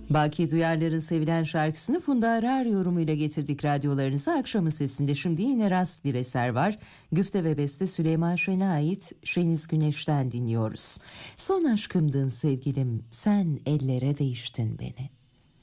Baki Duyarlar'ın sevilen şarkısını Funda Arar yorumuyla getirdik radyolarınıza. Akşamın sesinde şimdi yine rast bir eser var. Güfte ve beste Süleyman Şen'e ait Şeniz Güneş'ten dinliyoruz. Son aşkımdın sevgilim, sen ellere değiştin beni.